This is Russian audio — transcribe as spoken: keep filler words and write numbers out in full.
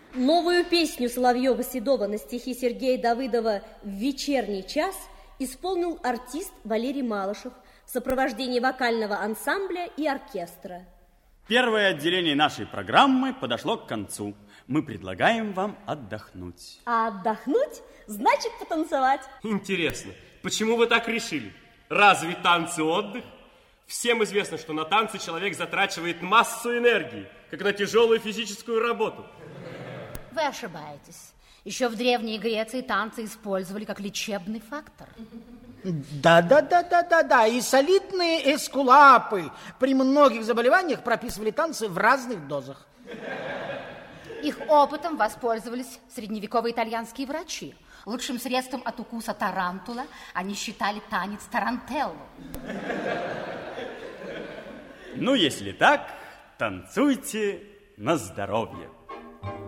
Новую песню Соловьева-Седова на стихи Сергея Давыдова «В вечерний час» исполнил артист Валерий Малышев в сопровождении вокального ансамбля и оркестра. Первое отделение нашей программы подошло к концу. Мы предлагаем вам отдохнуть. А отдохнуть значит потанцевать. Интересно, почему вы так решили? Разве танцы отдых? Всем известно, что на танцы человек затрачивает массу энергии, как на тяжелую физическую работу. Вы ошибаетесь. Еще в Древней Греции танцы использовали как лечебный фактор. Да-да-да-да-да-да. И солидные эскулапы при многих заболеваниях прописывали танцы в разных дозах. Их опытом воспользовались средневековые итальянские врачи. Лучшим средством от укуса тарантула они считали танец тарантеллу. Ну, если так, танцуйте на здоровье.